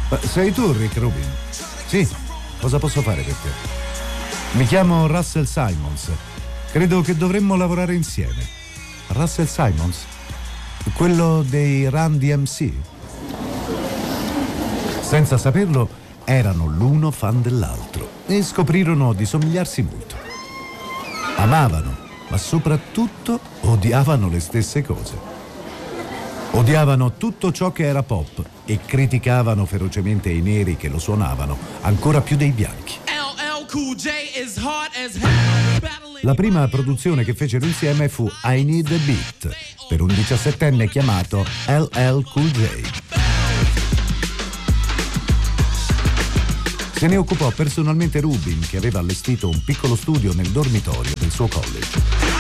Ma sei tu Rick Rubin? Sì, cosa posso fare per te? Mi chiamo Russell Simons. Credo che dovremmo lavorare insieme. Russell Simons? Quello dei Run DMC? Senza saperlo, erano l'uno fan dell'altro e scoprirono di somigliarsi molto. Amavano, ma soprattutto odiavano le stesse cose. Odiavano tutto ciò che era pop e criticavano ferocemente i neri che lo suonavano, ancora più dei bianchi. La prima produzione che fecero insieme fu I Need a Beat, per un 17enne chiamato LL Cool J. Se ne occupò personalmente Rubin, che aveva allestito un piccolo studio nel dormitorio del suo college.